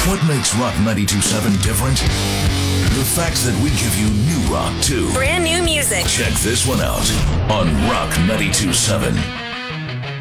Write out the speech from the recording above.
What makes Rock 92.7 different? The fact that we give you new rock, too. Brand new music. Check this one out on Rock 92.7.